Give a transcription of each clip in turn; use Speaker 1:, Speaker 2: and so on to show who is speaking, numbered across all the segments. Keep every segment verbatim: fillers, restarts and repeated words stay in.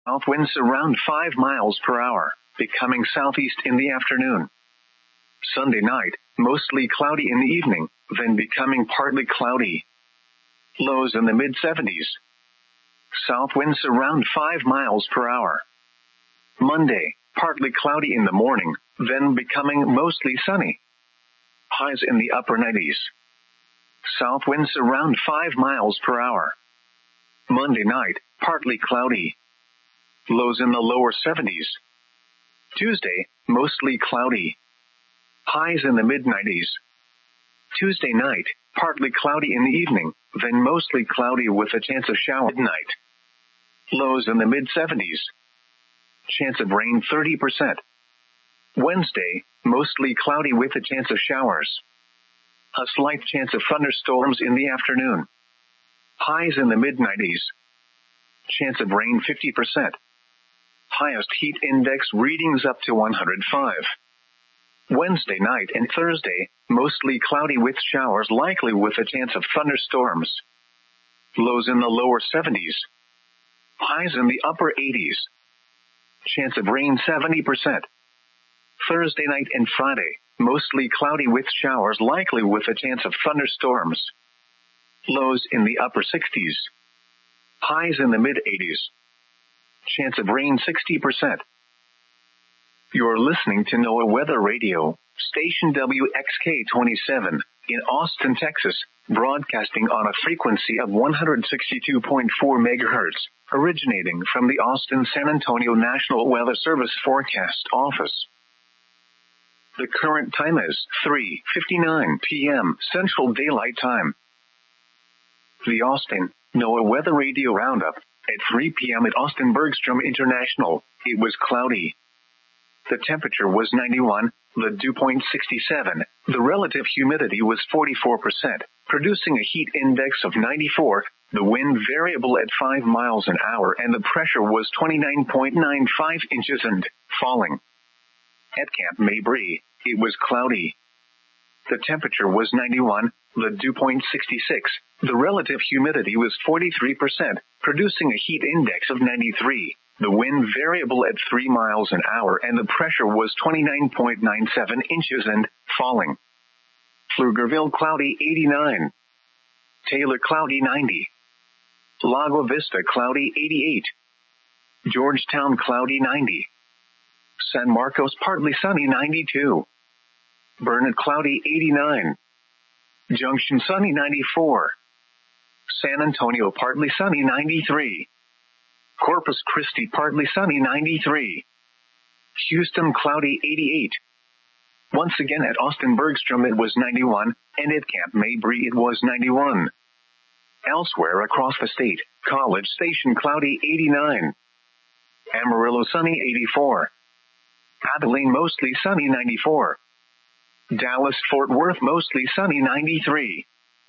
Speaker 1: South winds around five miles per hour, becoming southeast in the afternoon. Sunday night, mostly cloudy in the evening, then becoming partly cloudy. Lows in the mid seventies. South winds around five miles per hour. Monday, partly cloudy in the morning, then becoming mostly sunny. Highs in the upper nineties. South winds around five miles per hour. Monday night, partly cloudy. Lows in the lower seventies. Tuesday, mostly cloudy. Highs in the mid nineties. Tuesday night, partly cloudy in the evening, then mostly cloudy with a chance of shower at night. Lows in the mid seventies. Chance of rain thirty percent. Wednesday, mostly cloudy with a chance of showers. A slight chance of thunderstorms in the afternoon. Highs in the mid nineties. Chance of rain fifty percent. Highest heat index readings up to one hundred five. Wednesday night and Thursday, mostly cloudy with showers likely with a chance of thunderstorms. Lows in the lower seventies. Highs in the upper eighties. Chance of rain seventy percent. Thursday night and Friday, mostly cloudy with showers likely with a chance of thunderstorms. Lows in the upper sixties. Highs in the mid eighties. Chance of rain sixty percent. You're listening to NOAA Weather Radio, station W X K twenty-seven, in Austin, Texas, broadcasting on a frequency of one hundred sixty-two point four megahertz, originating from the Austin-San Antonio National Weather Service Forecast Office. The current time is three fifty-nine p.m. Central Daylight Time. The Austin NOAA Weather Radio Roundup. At three p.m. at Austin Bergstrom International, it was cloudy. The temperature was ninety-one, the dew point sixty-seven, the relative humidity was forty-four percent, producing a heat index of ninety-four, the wind variable at five miles an hour, and the pressure was twenty-nine point nine five inches and falling. At Camp Mabry, it was cloudy. The temperature was ninety-one, the dew point sixty-six, the relative humidity was forty-three percent, producing a heat index of ninety-three, the wind variable at three miles an hour, and the pressure was twenty-nine point nine seven inches and falling. Pflugerville cloudy eighty-nine. Taylor cloudy ninety. Lago Vista cloudy eighty-eight. Georgetown cloudy ninety. San Marcos partly sunny ninety-two. Burnett cloudy eighty-nine. Junction sunny ninety-four. San Antonio partly sunny ninety-three. Corpus Christi partly sunny ninety-three. Houston cloudy eighty-eight. Once again at Austin Bergstrom it was ninety-one, and at Camp Mabry it was ninety-one. Elsewhere across the state, College Station cloudy eighty-nine. Amarillo sunny eighty-four. Abilene mostly sunny ninety-four. Dallas Fort Worth mostly sunny ninety-three.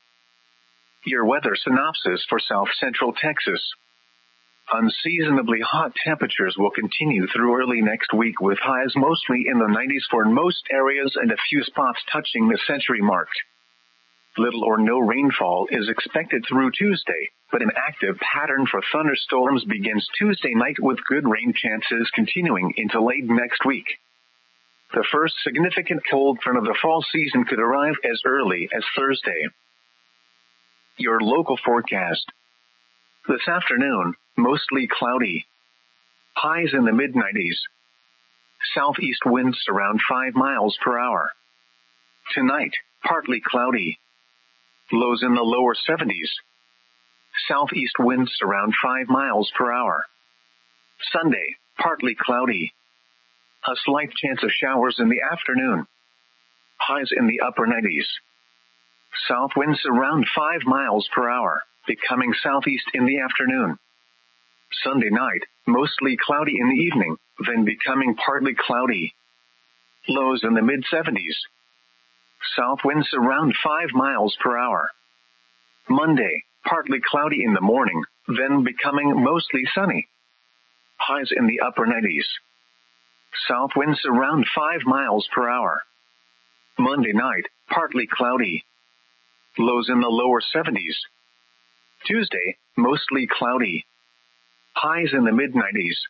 Speaker 1: Your weather synopsis for South Central Texas. Unseasonably hot temperatures will continue through early next week with highs mostly in the nineties for most areas and a few spots touching the century mark. Little or no rainfall is expected through Tuesday, but an active pattern for thunderstorms begins Tuesday night with good rain chances continuing into late next week. The first significant cold front of the fall season could arrive as early as Thursday. Your local forecast. This afternoon, mostly cloudy. Highs in the mid nineties. Southeast winds around five miles per hour. Tonight, partly cloudy. Lows in the lower seventies. Southeast winds around five miles per hour. Sunday, partly cloudy. A slight chance of showers in the afternoon. Highs in the upper nineties. South winds around five miles per hour, becoming southeast in the afternoon. Sunday night, mostly cloudy in the evening, then becoming partly cloudy. Lows in the mid seventies. South winds around five miles per hour. Monday, partly cloudy in the morning, then becoming mostly sunny. Highs in the upper nineties. South winds around five miles per hour. Monday night, partly cloudy. Lows in the lower seventies. Tuesday, mostly cloudy. Highs in the mid nineties.